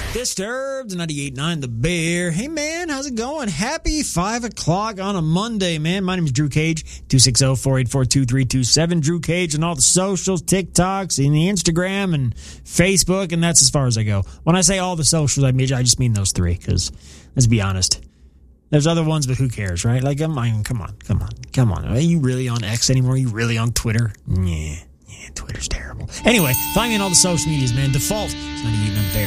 Disturbed, 98.9 The Bear. Hey, man, how's it going? Happy 5 o'clock on a Monday, man. My name is Drew Cage, 260-484-2327. Drew Cage on all the socials, TikToks, and the Instagram and Facebook, and that's as far as I go. When I say all the socials, I just mean those three, because let's be honest. There's other ones, but who cares, right? Like, I mean, come on. Are you really on X anymore? Are you really on Twitter? Yeah, Twitter's terrible. Anyway, find me on all the social medias, man. Default, 98.9 Bear.